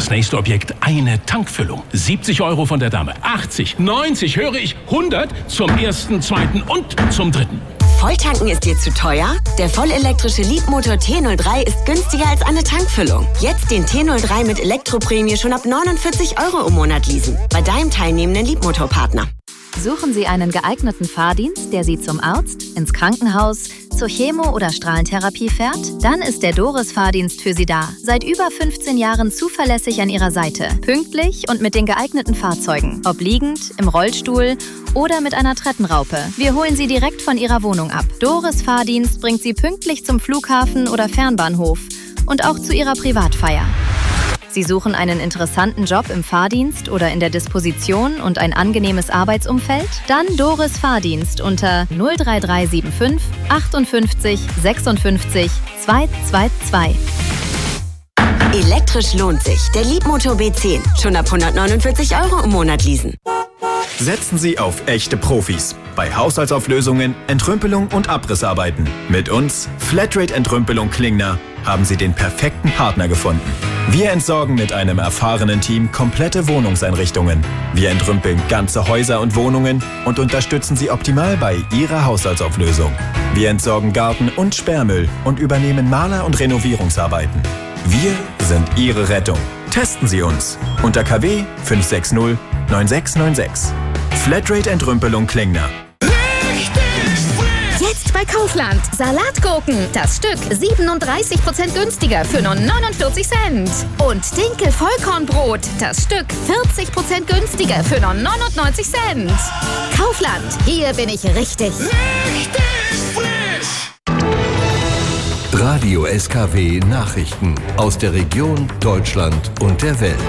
das nächste Objekt eine Tankfüllung. 70 € von der Dame, 80, 90, höre ich, 100 zum ersten, zweiten und zum dritten. Volltanken ist dir zu teuer? Der vollelektrische Leapmotor T03 ist günstiger als eine Tankfüllung. Jetzt den T03 mit Elektroprämie schon ab 49 € im Monat leasen. Bei deinem teilnehmenden Leapmotor-Partner. Suchen Sie einen geeigneten Fahrdienst, der Sie zum Arzt, ins Krankenhaus, zur Chemo- oder Strahlentherapie fährt? Dann ist der Doris-Fahrdienst für Sie da. Seit über 15 Jahren zuverlässig an Ihrer Seite. Pünktlich und mit den geeigneten Fahrzeugen. Ob liegend, im Rollstuhl oder mit einer Trettenraupe. Wir holen Sie direkt von Ihrer Wohnung ab. Doris-Fahrdienst bringt Sie pünktlich zum Flughafen oder Fernbahnhof und auch zu Ihrer Privatfeier. Sie suchen einen interessanten Job im Fahrdienst oder in der Disposition und ein angenehmes Arbeitsumfeld? Dann Doris Fahrdienst unter 03375 58 56 222. Elektrisch lohnt sich. Der Leapmotor B10. Schon ab 149 € im Monat leasen. Setzen Sie auf echte Profis. Bei Haushaltsauflösungen, Entrümpelung und Abrissarbeiten. Mit uns, Flatrate Entrümpelung Klingner, haben Sie den perfekten Partner gefunden. Wir entsorgen mit einem erfahrenen Team komplette Wohnungseinrichtungen. Wir entrümpeln ganze Häuser und Wohnungen und unterstützen Sie optimal bei Ihrer Haushaltsauflösung. Wir entsorgen Garten- und Sperrmüll und übernehmen Maler- und Renovierungsarbeiten. Wir sind Ihre Rettung. Testen Sie uns unter KW 560 9696. Flatrate Entrümpelung Klingner. Jetzt bei Kaufland. Salatgurken. Das Stück 37% günstiger für nur 49 Cent. Und Dinkel-Vollkornbrot. Das Stück 40% günstiger für nur 99 Cent. Kaufland. Hier bin ich richtig. Radio SKW Nachrichten aus der Region, Deutschland und der Welt.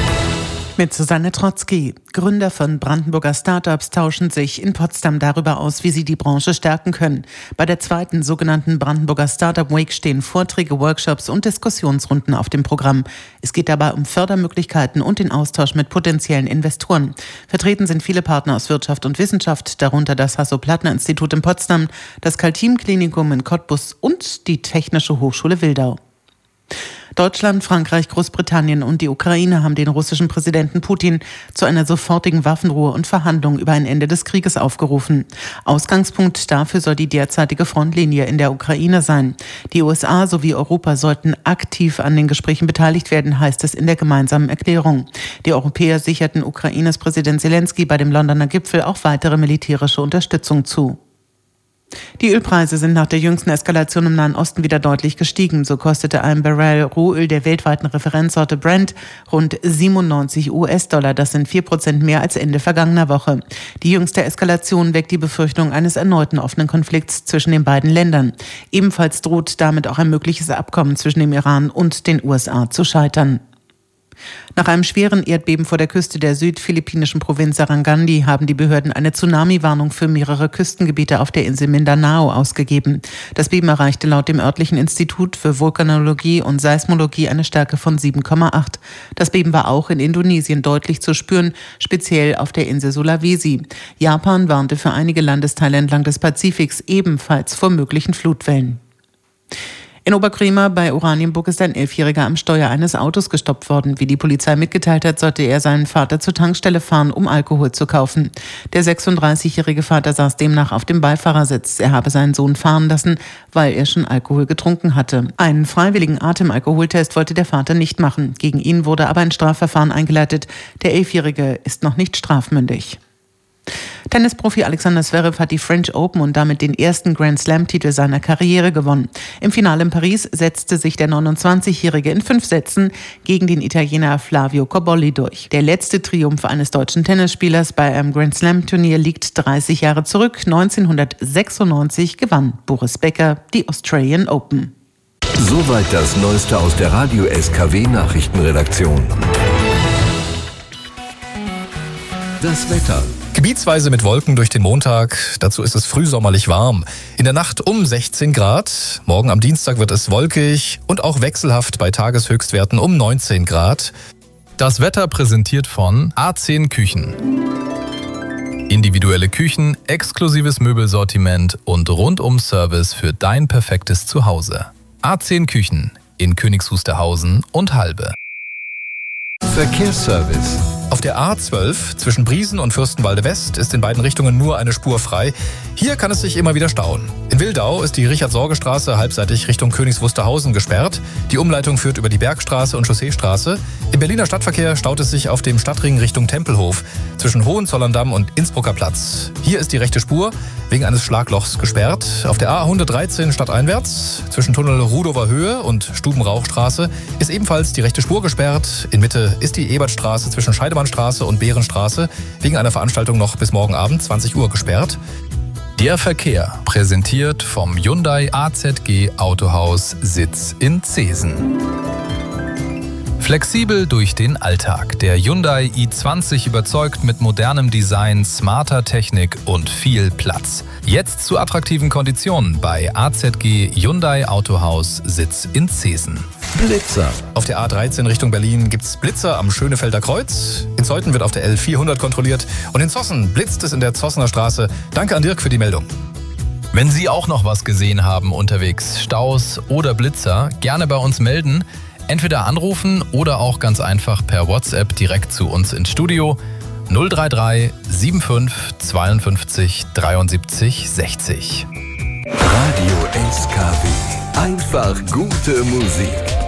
Mit Susanne Trotzki. Gründer von Brandenburger Startups tauschen sich in Potsdam darüber aus, wie sie die Branche stärken können. Bei der zweiten sogenannten Brandenburger Startup Week stehen Vorträge, Workshops und Diskussionsrunden auf dem Programm. Es geht dabei um Fördermöglichkeiten und den Austausch mit potenziellen Investoren. Vertreten sind viele Partner aus Wirtschaft und Wissenschaft, darunter das Hasso-Plattner-Institut in Potsdam, das Caltim-Klinikum in Cottbus und die Technische Hochschule Wildau. Deutschland, Frankreich, Großbritannien und die Ukraine haben den russischen Präsidenten Putin zu einer sofortigen Waffenruhe und Verhandlungen über ein Ende des Krieges aufgerufen. Ausgangspunkt dafür soll die derzeitige Frontlinie in der Ukraine sein. Die USA sowie Europa sollten aktiv an den Gesprächen beteiligt werden, heißt es in der gemeinsamen Erklärung. Die Europäer sicherten Ukraines Präsident Zelensky bei dem Londoner Gipfel auch weitere militärische Unterstützung zu. Die Ölpreise sind nach der jüngsten Eskalation im Nahen Osten wieder deutlich gestiegen. So kostete ein Barrel Rohöl der weltweiten Referenzsorte Brent rund 97 US-Dollar. Das sind 4% mehr als Ende vergangener Woche. Die jüngste Eskalation weckt die Befürchtung eines erneuten offenen Konflikts zwischen den beiden Ländern. Ebenfalls droht damit auch ein mögliches Abkommen zwischen dem Iran und den USA zu scheitern. Nach einem schweren Erdbeben vor der Küste der südphilippinischen Provinz Sarangani haben die Behörden eine Tsunami-Warnung für mehrere Küstengebiete auf der Insel Mindanao ausgegeben. Das Beben erreichte laut dem örtlichen Institut für Vulkanologie und Seismologie eine Stärke von 7,8. Das Beben war auch in Indonesien deutlich zu spüren, speziell auf der Insel Sulawesi. Japan warnte für einige Landesteile entlang des Pazifiks ebenfalls vor möglichen Flutwellen. In Oberkrämer bei Oranienburg ist ein 11-Jähriger am Steuer eines Autos gestoppt worden. Wie die Polizei mitgeteilt hat, sollte er seinen Vater zur Tankstelle fahren, um Alkohol zu kaufen. Der 36-jährige Vater saß demnach auf dem Beifahrersitz. Er habe seinen Sohn fahren lassen, weil er schon Alkohol getrunken hatte. Einen freiwilligen Atemalkoholtest wollte der Vater nicht machen. Gegen ihn wurde aber ein Strafverfahren eingeleitet. Der 11-Jährige ist noch nicht strafmündig. Tennisprofi Alexander Zverev hat die French Open und damit den ersten Grand Slam-Titel seiner Karriere gewonnen. Im Finale in Paris setzte sich der 29-Jährige in 5 Sätzen gegen den Italiener Flavio Cobolli durch. Der letzte Triumph eines deutschen Tennisspielers bei einem Grand Slam-Turnier liegt 30 Jahre zurück. 1996 gewann Boris Becker die Australian Open. Soweit das Neueste aus der Radio SKW Nachrichtenredaktion. Das Wetter. Gebietsweise mit Wolken durch den Montag. Dazu ist es frühsommerlich warm. In der Nacht um 16 Grad. Morgen am Dienstag wird es wolkig und auch wechselhaft bei Tageshöchstwerten um 19 Grad. Das Wetter präsentiert von A10 Küchen. Individuelle Küchen, exklusives Möbelsortiment und Rundum-Service für dein perfektes Zuhause. A10 Küchen in Königs Wusterhausen und Halbe. Verkehrsservice. Auf der A12 zwischen Briesen und Fürstenwalde West ist in beiden Richtungen nur eine Spur frei. Hier kann es sich immer wieder stauen. In Wildau ist die Richard-Sorge-Straße halbseitig Richtung Königs Wusterhausen gesperrt. Die Umleitung führt über die Bergstraße und Chausseestraße. Im Berliner Stadtverkehr staut es sich auf dem Stadtring Richtung Tempelhof zwischen Hohenzollern-Damm und Innsbrucker Platz. Hier ist die rechte Spur wegen eines Schlaglochs gesperrt. Auf der A113 stadteinwärts zwischen Tunnel Rudower Höhe und Stubenrauchstraße ist ebenfalls die rechte Spur gesperrt. In Mitte ist die Ebertstraße zwischen Scheidemannstraße und Behrenstraße wegen einer Veranstaltung noch bis morgen Abend 20 Uhr gesperrt. Der Verkehr, präsentiert vom Hyundai AZG Autohaus Sitz in Zeesen. Flexibel durch den Alltag. Der Hyundai i20 überzeugt mit modernem Design, smarter Technik und viel Platz. Jetzt zu attraktiven Konditionen bei AZG Hyundai Autohaus Sitz in Zeesen. Blitzer. Auf der A13 Richtung Berlin gibt's Blitzer am Schönefelder Kreuz. In Zeuthen wird auf der L400 kontrolliert. Und in Zossen blitzt es in der Zossener Straße. Danke an Dirk für die Meldung. Wenn Sie auch noch was gesehen haben unterwegs, Staus oder Blitzer, gerne bei uns melden. Entweder anrufen oder auch ganz einfach per WhatsApp direkt zu uns ins Studio 033 75 52 73 60. Radio SKW. Einfach gute Musik.